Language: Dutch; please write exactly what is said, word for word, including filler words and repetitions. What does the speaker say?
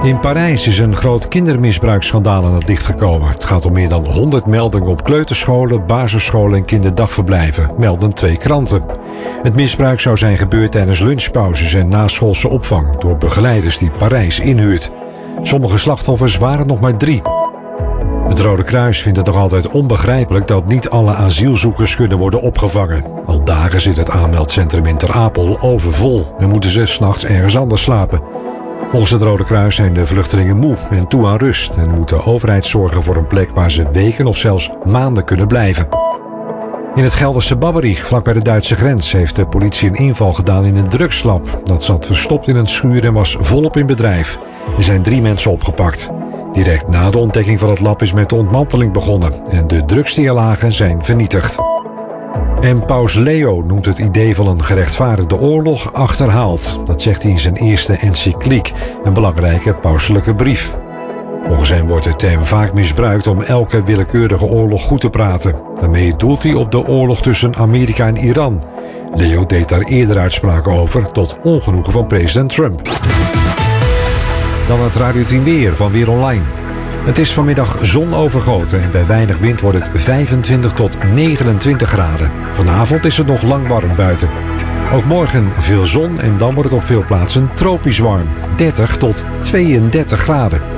In Parijs is een groot kindermisbruiksschandaal aan het licht gekomen. Het gaat om meer dan honderd meldingen op kleuterscholen, basisscholen en kinderdagverblijven, melden twee kranten. Het misbruik zou zijn gebeurd tijdens lunchpauzes en naschoolse opvang door begeleiders die Parijs inhuurt. Sommige slachtoffers waren nog maar drie. Het Rode Kruis vindt het nog altijd onbegrijpelijk dat niet alle asielzoekers kunnen worden opgevangen. Al dagen zit het aanmeldcentrum in Ter Apel overvol en moeten ze 's nachts ergens anders slapen. Volgens het Rode Kruis zijn de vluchtelingen moe en toe aan rust en moet de overheid zorgen voor een plek waar ze weken of zelfs maanden kunnen blijven. In het Gelderse Babberich, vlak bij de Duitse grens, heeft de politie een inval gedaan in een drugslab. Dat zat verstopt in een schuur en was volop in bedrijf. Er zijn drie mensen opgepakt. Direct na de ontdekking van het lab is met de ontmanteling begonnen en de drugs die er lagen zijn vernietigd. En paus Leo noemt het idee van een gerechtvaardigde oorlog achterhaald. Dat zegt hij in zijn eerste encycliek, een belangrijke pauselijke brief. Volgens hem wordt de term vaak misbruikt om elke willekeurige oorlog goed te praten. Daarmee doelt hij op de oorlog tussen Amerika en Iran. Leo deed daar eerder uitspraken over, tot ongenoegen van president Trump. Dan het Radio tien weer van Weer Online. Het is vanmiddag zonovergoten en bij weinig wind wordt het vijfentwintig tot negenentwintig graden. Vanavond is het nog lang warm buiten. Ook morgen veel zon en dan wordt het op veel plaatsen tropisch warm. dertig tot tweeëndertig graden.